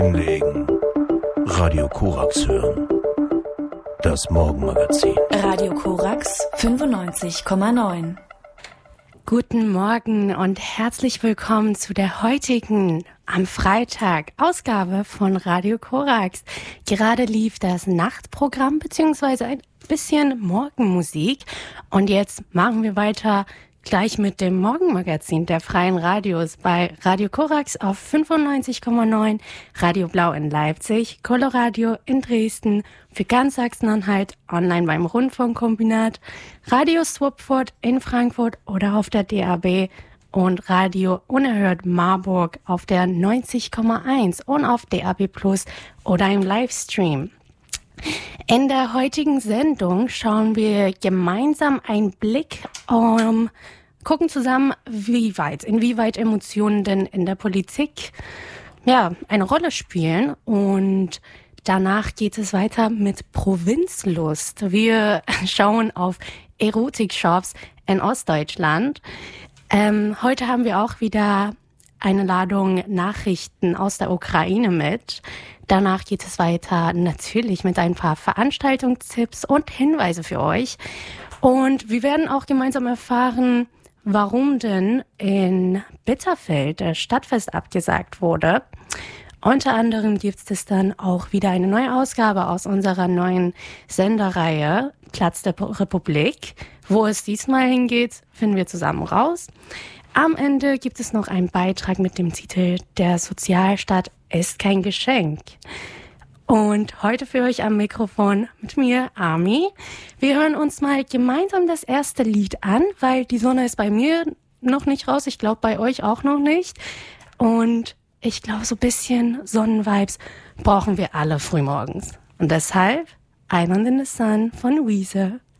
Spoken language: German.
Legen. Radio Korax hören. Das Morgenmagazin. Radio Korax 95,9. Guten Morgen und herzlich willkommen zu der heutigen, am Freitag, Ausgabe von Radio Korax. Gerade lief das Nachtprogramm bzw. ein bisschen Morgenmusik und jetzt machen wir weiter gleich mit dem Morgenmagazin der Freien Radios bei Radio Korax auf 95,9, Radio Blau in Leipzig, Coloradio in Dresden, für ganz Sachsen-Anhalt, online beim Rundfunkkombinat, Radio Swupford in Frankfurt oder auf der DAB und Radio Unerhört Marburg auf der 90,1 und auf DAB Plus oder im Livestream. In der heutigen Sendung schauen wir gemeinsam einen Blick, gucken zusammen, inwieweit Emotionen denn in der Politik eine Rolle spielen, und danach geht es weiter mit Provinzlust. Wir schauen auf Erotikshops in Ostdeutschland. Heute haben wir auch wieder eine Ladung Nachrichten aus der Ukraine mit. Danach geht es weiter natürlich mit ein paar Veranstaltungstipps und Hinweise für euch. Und wir werden auch gemeinsam erfahren, warum denn in Bitterfeld das Stadtfest abgesagt wurde. Unter anderem gibt es dann auch wieder eine neue Ausgabe aus unserer neuen Sendereihe Platz der Republik. Wo es diesmal hingeht, finden wir zusammen raus. Am Ende gibt es noch einen Beitrag mit dem Titel Der Sozialstaat ist kein Geschenk. Und heute für euch am Mikrofon mit mir, Ami. Wir hören uns mal gemeinsam das erste Lied an, weil die Sonne ist bei mir noch nicht raus. Ich glaube, bei euch auch noch nicht. Und ich glaube, so ein bisschen Sonnenvibes brauchen wir alle frühmorgens. Und deshalb Island in the Sun von Weezer.